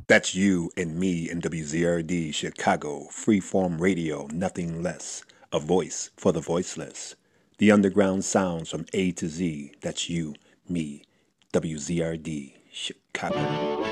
That's you and me in WZRD Chicago, freeform radio, nothing less. A voice for the voiceless. The underground sounds from A to Z. That's you, me, WZRD Chicago.